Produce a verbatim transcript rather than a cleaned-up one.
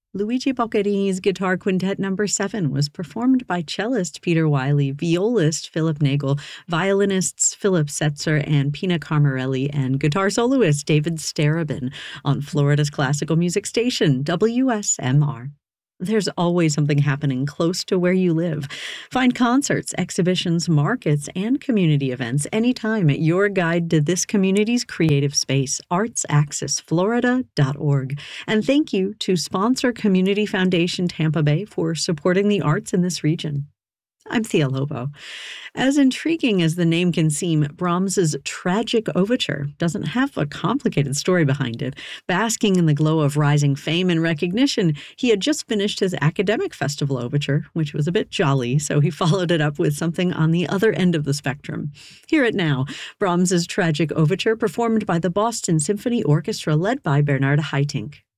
Luigi Boccherini's Guitar Quintet Number seven was performed by cellist Peter Wiley, violist Philip Nagel, violinists Philip Setzer and Pina Carmarelli, and guitar soloist David Starobin on Florida's classical music station, W S M R. There's always something happening close to where you live. Find concerts, exhibitions, markets, and community events anytime at your guide to this community's creative space, arts axis florida dot org. And thank you to sponsor Community Foundation Tampa Bay for supporting the arts in this region. I'm Thea Lobo. As intriguing as the name can seem, Brahms's Tragic Overture doesn't have a complicated story behind it. Basking in the glow of rising fame and recognition, he had just finished his academic festival overture, which was a bit jolly, so he followed it up with something on the other end of the spectrum. Hear it now, Brahms's Tragic Overture, performed by the Boston Symphony Orchestra, led by Bernard Haitink.